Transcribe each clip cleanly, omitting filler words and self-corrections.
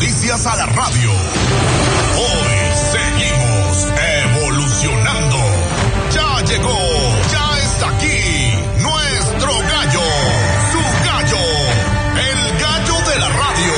noticias a la radio. Hoy seguimos evolucionando. Ya llegó, ya está aquí, nuestro gallo, su gallo, el gallo de la radio.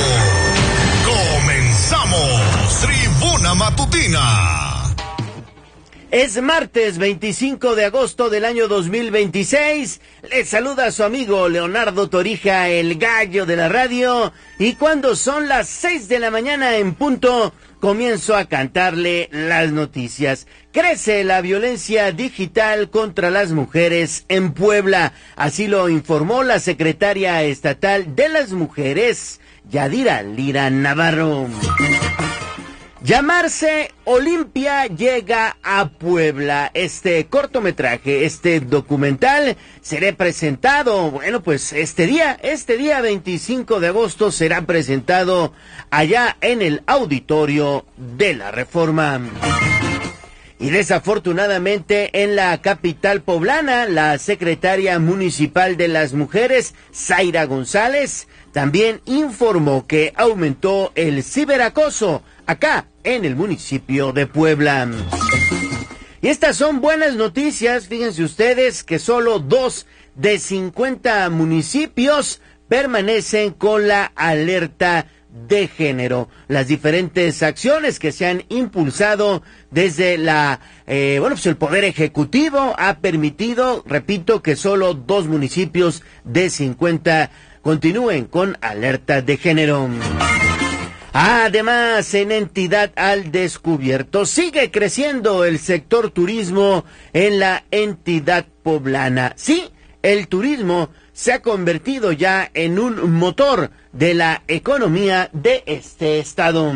Comenzamos, Tribuna Matutina. Es martes 25 de agosto del año 2026. Les saluda su amigo Leonardo Torija, el gallo de la radio. Y cuando son las 6 de la mañana en punto, comienzo a cantarle las noticias. Crece la violencia digital contra las mujeres en Puebla. Así lo informó la secretaria estatal de las mujeres, Yadira Lira Navarro. Llamarse Olimpia llega a Puebla. Este cortometraje, este documental, será presentado, este día 25 de agosto será presentado allá en el auditorio de la Reforma. Y desafortunadamente en la capital poblana, la secretaria municipal de las mujeres, Zaira González, también informó que aumentó el ciberacoso acá en el municipio de Puebla. Y estas son buenas noticias. Fíjense ustedes que solo 2 de 50 municipios permanecen con la alerta de género. Las diferentes acciones que se han impulsado desde el Poder Ejecutivo ha permitido, repito, que solo 2 municipios de 50 continúen con alerta de género. Además, en Entidad al Descubierto, sigue creciendo el sector turismo en la entidad poblana. Sí, el turismo se ha convertido ya en un motor de la economía de este estado.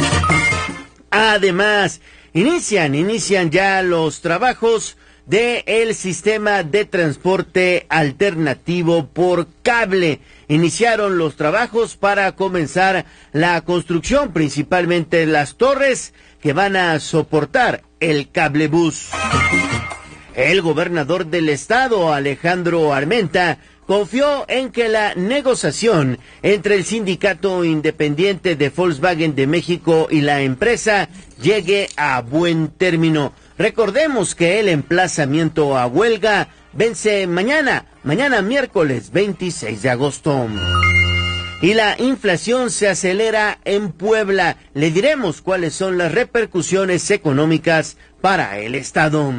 Además, inician ya los trabajos del sistema de transporte alternativo por cable. Iniciaron los trabajos para comenzar la construcción, principalmente de las torres que van a soportar el cablebús. El gobernador del estado, Alejandro Armenta, confió en que la negociación entre el Sindicato Independiente de Volkswagen de México y la empresa llegue a buen término. Recordemos que el emplazamiento a huelga vence mañana miércoles 26 de agosto. Y la inflación se acelera en Puebla. Le diremos cuáles son las repercusiones económicas para el estado.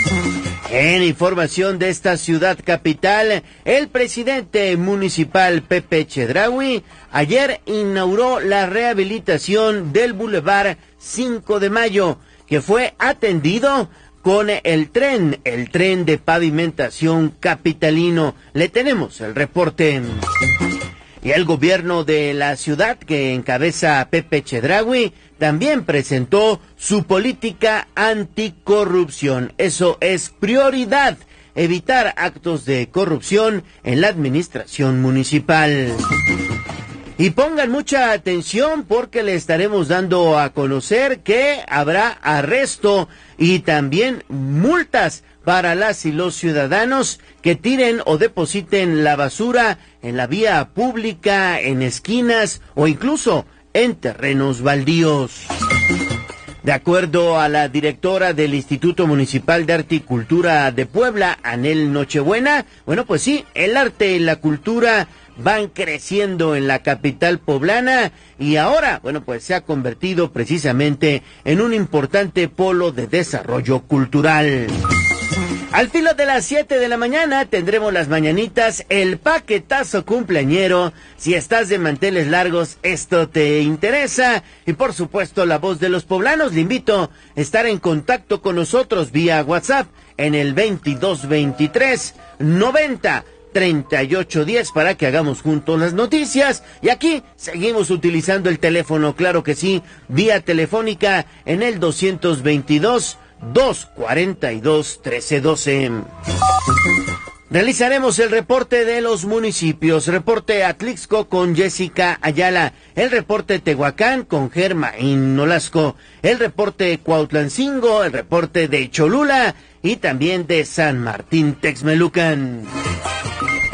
En información de esta ciudad capital, el presidente municipal Pepe Chedraui ayer inauguró la rehabilitación del Boulevard 5 de Mayo, que fue atendido con el tren de pavimentación capitalino. Le tenemos el reporte. Y el gobierno de la ciudad, que encabeza Pepe Chedraui, también presentó su política anticorrupción. Eso es prioridad, evitar actos de corrupción en la administración municipal. Y pongan mucha atención porque le estaremos dando a conocer que habrá arresto y también multas para las y los ciudadanos que tiren o depositen la basura en la vía pública, en esquinas o incluso en terrenos baldíos. De acuerdo a la directora del Instituto Municipal de Arte y Cultura de Puebla, Anel Nochebuena, el arte y la cultura van creciendo en la capital poblana y ahora, se ha convertido precisamente en un importante polo de desarrollo cultural. Al filo de las 7 de la mañana tendremos las mañanitas, el paquetazo cumpleañero. Si estás de manteles largos, esto te interesa. Y por supuesto, la voz de los poblanos. Le invito a estar en contacto con nosotros vía WhatsApp en el 2223 90 3810 para que hagamos juntos las noticias. Y aquí seguimos utilizando el teléfono, claro que sí, vía telefónica en el 222-242-1312. Realizaremos el reporte de los municipios, reporte Atlixco con Jessica Ayala, el reporte Tehuacán con Germaín Nolasco, el reporte Cuautlancingo, el reporte de Cholula y también de San Martín Texmelucan.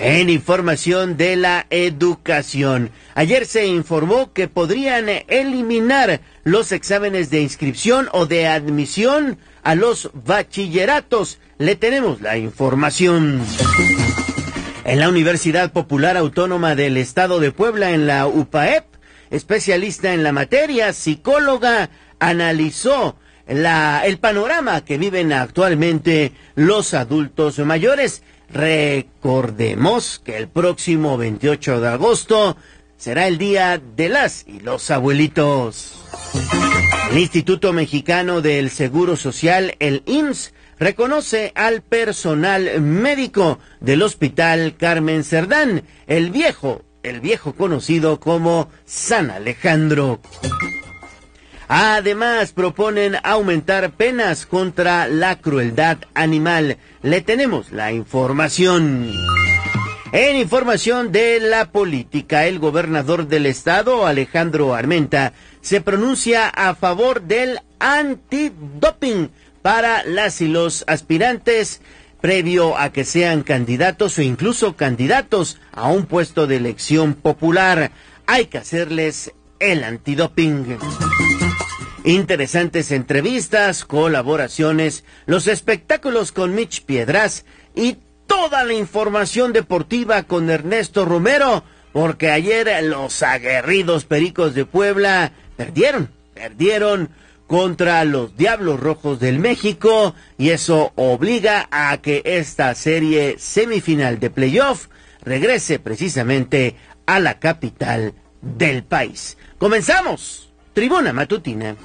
En información de la educación, ayer se informó que podrían eliminar los exámenes de inscripción o de admisión a los bachilleratos. Le tenemos la información. En la Universidad Popular Autónoma del Estado de Puebla, en la UPAEP, especialista en la materia, psicóloga, analizó el panorama que viven actualmente los adultos mayores. Recordemos que el próximo 28 de agosto será el Día de las y los Abuelitos. El Instituto Mexicano del Seguro Social, el IMSS, reconoce al personal médico del Hospital Carmen Cerdán, el viejo conocido como San Alejandro. Además, proponen aumentar penas contra la crueldad animal. Le tenemos la información. En información de la política, el gobernador del estado, Alejandro Armenta, se pronuncia a favor del antidoping para las y los aspirantes previo a que sean candidatos o incluso candidatos a un puesto de elección popular. Hay que hacerles el antidoping. Interesantes entrevistas, colaboraciones, los espectáculos con Mitch Piedras y toda la información deportiva con Ernesto Romero, porque ayer los aguerridos Pericos de Puebla perdieron contra los Diablos Rojos del México, y eso obliga a que esta serie semifinal de playoff regrese precisamente a la capital del país. ¡Comenzamos! Tribuna Matutina.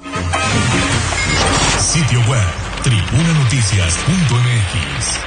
Sitio web, tribunanoticias.mx.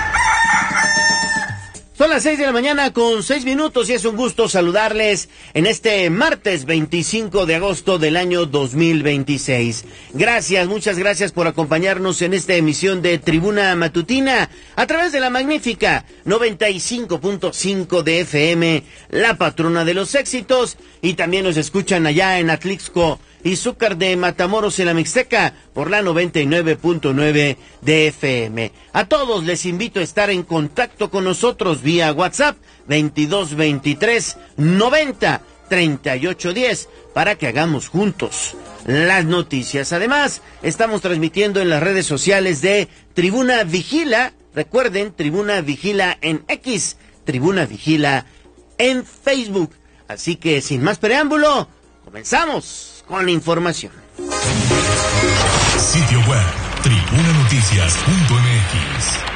Son las 6 de la mañana con 6 minutos y es un gusto saludarles en este martes 25 de agosto del año 2026. Gracias, muchas gracias por acompañarnos en esta emisión de Tribuna Matutina a través de la magnífica 95.5 de FM, la patrona de los éxitos, y también nos escuchan allá en Atlixco y Zúcar de Matamoros en la Mixteca por la 99.9 de FM. A todos les invito a estar en contacto con nosotros vía WhatsApp 2223 90 3810 para que hagamos juntos las noticias. Además, estamos transmitiendo en las redes sociales de Tribuna Vigila. Recuerden, Tribuna Vigila en X, Tribuna Vigila en Facebook. Así que sin más preámbulo, comenzamos con la información. Sitio web, tribunanoticias.mx.